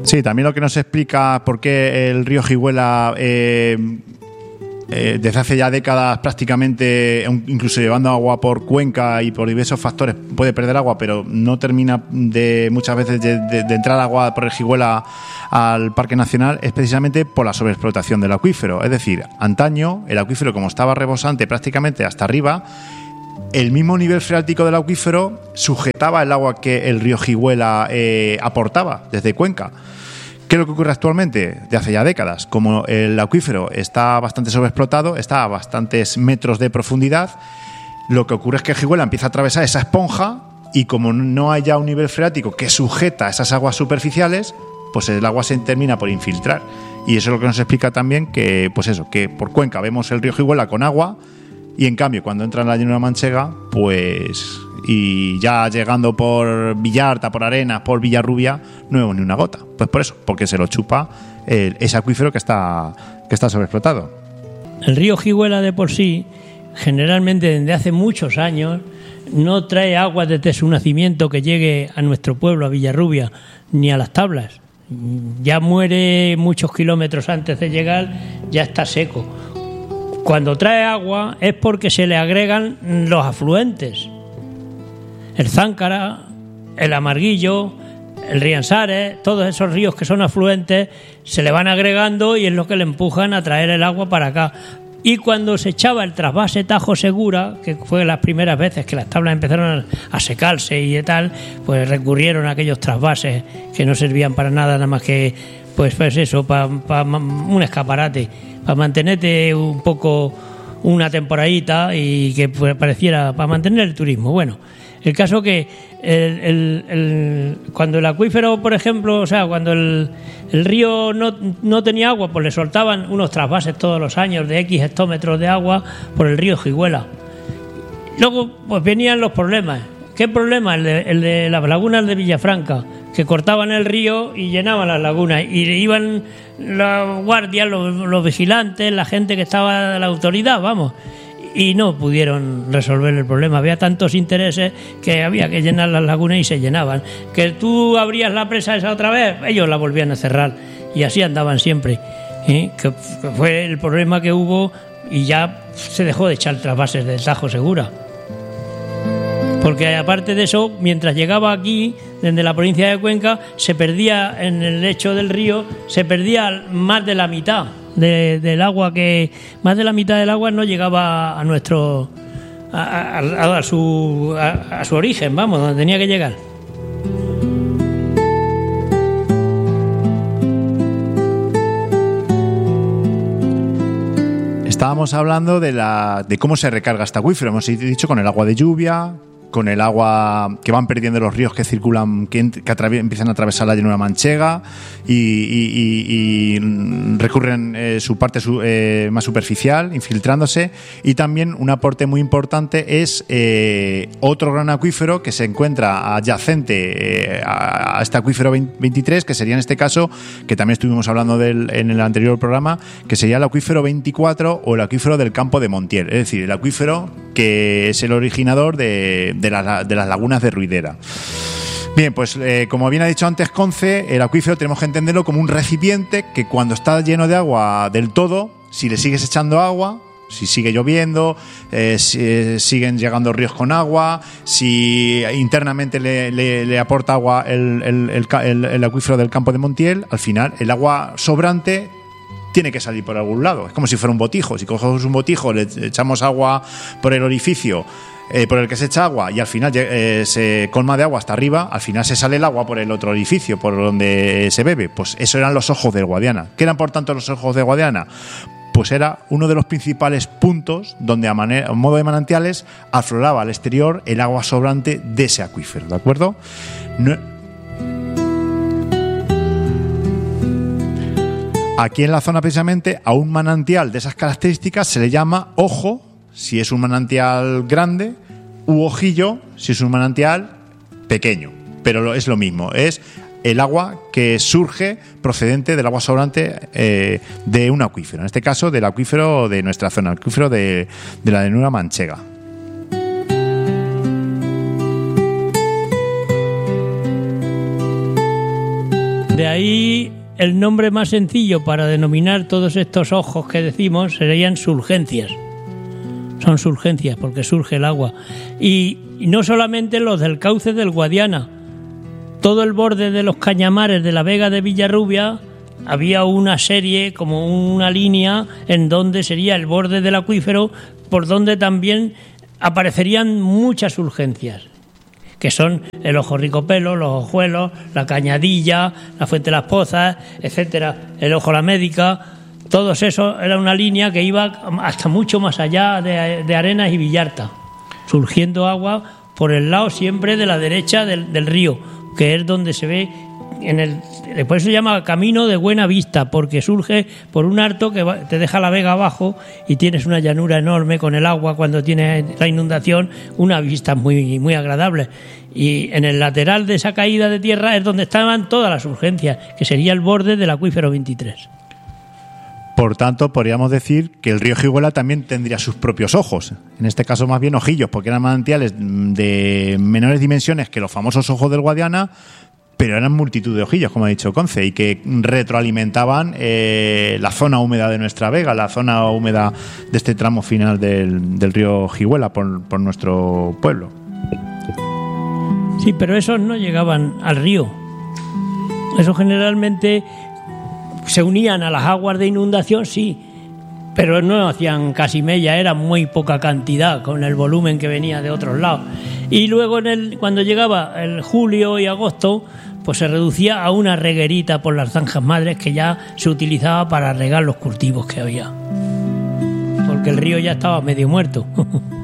Sí, también lo que nos explica por qué el río Jiguela desde hace ya décadas prácticamente, incluso llevando agua por cuenca y por diversos factores, puede perder agua, pero no termina muchas veces de entrar agua por el Jiguela al Parque Nacional, es precisamente por la sobreexplotación del acuífero. Es decir, antaño el acuífero, como estaba rebosante prácticamente hasta arriba, el mismo nivel freático del acuífero sujetaba el agua que el río Jiguela aportaba desde Cuenca. ¿Qué es lo que ocurre actualmente? De hace ya décadas. Como el acuífero está bastante sobreexplotado, está a bastantes metros de profundidad, lo que ocurre es que el Jiguela empieza a atravesar esa esponja y como no hay ya un nivel freático que sujeta esas aguas superficiales, pues el agua se termina por infiltrar. Y eso es lo que nos explica también que, pues eso, que por Cuenca vemos el río Jiguela con agua y en cambio cuando entra en la llanura manchega, pues... y ya llegando por Villarta, por Arenas, por Villarrubia, no vemos ni una gota. Pues por eso, porque se lo chupa ese acuífero que está sobreexplotado. El río Jiguela de por sí, generalmente desde hace muchos años, no trae agua desde su nacimiento que llegue a nuestro pueblo, a Villarrubia, ni a las tablas. Ya muere muchos kilómetros antes de llegar, ya está seco. Cuando trae agua es porque se le agregan los afluentes. El Záncara, el Amarguillo, el Riansares, todos esos ríos que son afluentes se le van agregando y es lo que le empujan a traer el agua para acá. Y cuando se echaba el trasvase Tajo Segura, que fue las primeras veces que las tablas empezaron a secarse y tal, pues recurrieron a aquellos trasvases que no servían para nada más que pues eso, para un escaparate, para mantenerte un poco una temporadita y que pareciera para mantener el turismo. Bueno, el caso que cuando el acuífero, por ejemplo, o sea, cuando el río no tenía agua, pues le soltaban unos trasvases todos los años de X hectómetros de agua por el río Jiguela. Luego, pues venían los problemas. ¿Qué problema? El de las lagunas de Villafranca, que cortaban el río y llenaban las lagunas. Y iban los guardias, los vigilantes, la gente que estaba de la autoridad, vamos, y no pudieron resolver el problema. Había tantos intereses que había que llenar las lagunas y se llenaban. Que tú abrías la presa esa otra vez, ellos la volvían a cerrar. Y así andaban siempre. Que fue el problema que hubo y ya se dejó de echar trasvases del Tajo Segura. Porque aparte de eso, mientras llegaba aquí, desde la provincia de Cuenca, se perdía en el lecho del río, se perdía más de la mitad del agua, que más de la mitad del agua no llegaba a nuestro a su origen, vamos, donde tenía que llegar. Estábamos hablando de cómo se recarga este acuífero. Hemos dicho con el agua de lluvia, con el agua que van perdiendo los ríos que circulan, que empiezan a atravesar la llanura manchega y recurren su parte más superficial, infiltrándose. Y también un aporte muy importante es otro gran acuífero que se encuentra adyacente a este acuífero 23, que sería en este caso, que también estuvimos hablando en el anterior programa, que sería el acuífero 24 o el acuífero del Campo de Montiel, es decir, el acuífero que es el originador de las lagunas de Ruidera. Bien, pues como bien ha dicho antes Conce, el acuífero tenemos que entenderlo como un recipiente que cuando está lleno de agua del todo, si le sigues echando agua, si sigue lloviendo, siguen llegando ríos con agua, si internamente le aporta agua el acuífero del Campo de Montiel, al final el agua sobrante tiene que salir por algún lado. Es como si fuera un botijo. Si cogemos un botijo, le echamos agua por el orificio por el que se echa agua y al final se colma de agua hasta arriba, al final se sale el agua por el otro orificio, por donde se bebe. Pues eso eran los ojos del Guadiana. ¿Qué eran por tanto los ojos del Guadiana? Pues era uno de los principales puntos donde a modo de manantiales afloraba al exterior el agua sobrante de ese acuífero, ¿de acuerdo? Aquí en la zona precisamente a un manantial de esas características se le llama ojo si es un manantial grande u ojillo si es un manantial pequeño, pero es lo mismo, es el agua que surge procedente del agua sobrante de un acuífero, en este caso del acuífero de nuestra zona, el acuífero de la llanura manchega. De ahí el nombre más sencillo para denominar todos estos ojos que decimos serían surgencias. Son surgencias porque surge el agua. Y no solamente los del cauce del Guadiana. Todo el borde de los cañamares de la vega de Villarrubia había una serie, como una línea, en donde sería el borde del acuífero, por donde también aparecerían muchas urgencias, que son el Ojo Ricopelo, los Ojuelos, la Cañadilla, la Fuente de las Pozas, etcétera, el Ojo La Médica. Todos esos era una línea que iba hasta mucho más allá de Arenas y Villarta, surgiendo agua por el lado siempre de la derecha del río, que es donde se ve por eso se llama Camino de Buena Vista, porque surge por un alto que te deja la vega abajo y tienes una llanura enorme con el agua cuando tienes la inundación, una vista muy, muy agradable. Y en el lateral de esa caída de tierra es donde estaban todas las urgencias, que sería el borde del acuífero 23. Por tanto, podríamos decir que el río Jiguela también tendría sus propios ojos, en este caso más bien ojillos, porque eran manantiales de menores dimensiones que los famosos ojos del Guadiana, pero eran multitud de ojillos, como ha dicho Conce, y que retroalimentaban la zona húmeda de nuestra vega, la zona húmeda de este tramo final del río Jiguela por nuestro pueblo. Sí, pero esos no llegaban al río. Esos generalmente se unían a las aguas de inundación, sí, pero no hacían casi mella, era muy poca cantidad con el volumen que venía de otros lados. Y luego cuando llegaba el julio y agosto, pues se reducía a una reguerita por las zanjas madres que ya se utilizaba para regar los cultivos que había, porque el río ya estaba medio muerto.